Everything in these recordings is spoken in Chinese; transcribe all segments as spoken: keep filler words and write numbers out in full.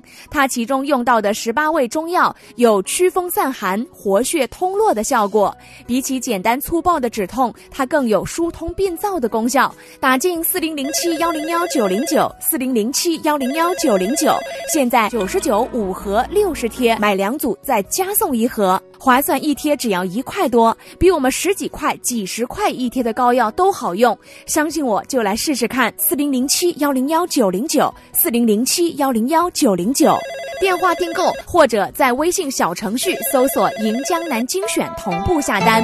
它其中用到的十八味中药有驱风散寒、活血通络的效果。比起简单粗暴的止痛，它更有疏通病灶的功效。打进四零零七幺零幺九零九四零零七幺零幺九零九，现在九十九五盒六十贴，买两组再加送一盒，划算，一贴只要一块多，比我们十几块、几十块一贴的膏药都好用。相信我，就来试试看。四零零七幺零幺九零九四零零七幺零幺九零九，电话订购或者在微信小程序搜索“银江南精选”同步下单。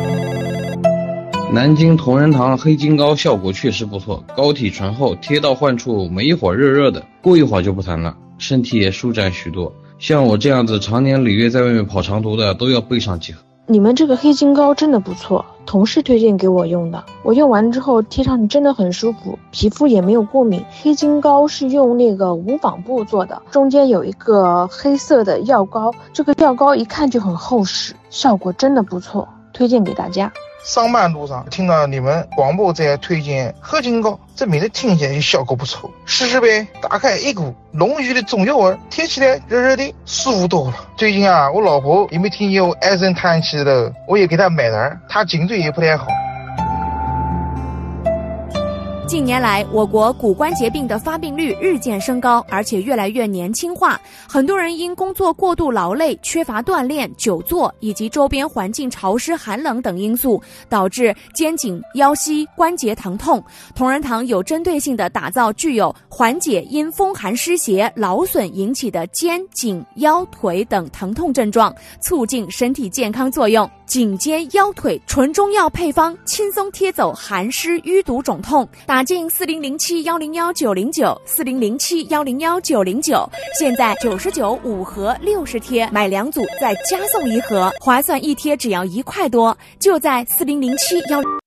南京同仁堂黑金膏效果确实不错，膏体醇厚，贴到患处没一会儿热热的，过一会儿就不疼了，身体也舒展许多。像我这样子常年累月在外面跑长途的，都要备上几盒。 你们这个黑金膏真的不错，同事推荐给我用的，我用完之后贴上去真的很舒服，皮肤也没有过敏。黑金膏是用那个无纺布做的，中间有一个黑色的药膏，这个药膏一看就很厚实，效果真的不错，推荐给大家。 上班路上听到你们广播在推荐黑金膏，这名字听起来效果不错，试试呗。打开一股浓郁的中药味，贴起来热热的，舒服多了。最近啊，我老婆因为听见我唉声叹气的，我也给她买点，她颈椎也不太好。 近年来，我国骨关节病的发病率日渐升高，而且越来越年轻化。很多人因工作过度劳累、缺乏锻炼、久坐以及周边环境潮湿寒冷等因素，导致肩颈、腰膝关节疼痛。同仁堂有针对性地打造具有缓解因风寒湿邪、劳损引起的肩、颈、腰、腿等疼痛症状，促进身体健康作用。颈肩腰腿纯中药配方，轻松贴走寒湿淤堵肿痛。打进四零零七幺零幺九零九四零零七幺零幺九零九，现在九十九五盒六十贴，买两组再加送一盒，划算，一贴只要一块多，就在四零零七幺。